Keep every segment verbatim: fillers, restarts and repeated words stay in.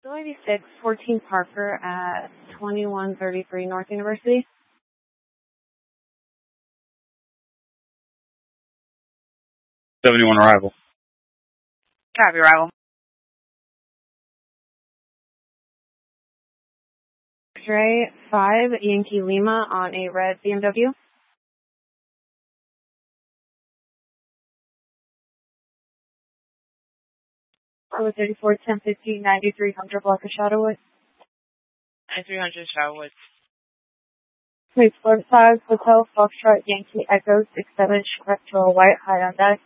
ninety-six, fourteen Parker at twenty-one thirty-three North University. seventy-one arrival. Copy, arrival. X-ray five Yankee Lima on a red B M W. Bravo thirty-four, ten fifty, ninety-three hundred block of Shadowwood. ninety-three hundred Shadowwood. Wait, Florida five, Hotel Foxtrot Yankee Echo six seven, correct to a white high on deck.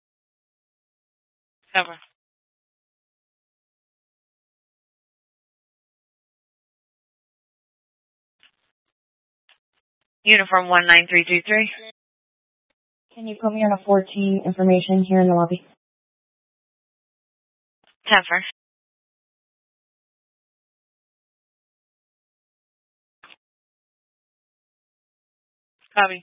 Cover. Uniform one nine three two three. Can you put me on a fourteen information here in the lobby? ten first. Copy.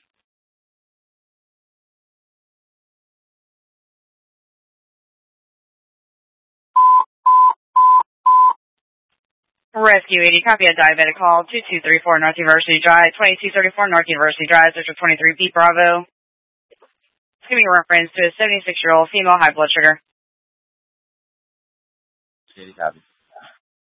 Rescue eighty, copy a diabetic call, two two three four North University Drive, twenty-two thirty-four North University Drive, Sector twenty-three B Bravo. It's giving a reference to a seventy-six-year-old female high blood sugar. eighty, copy.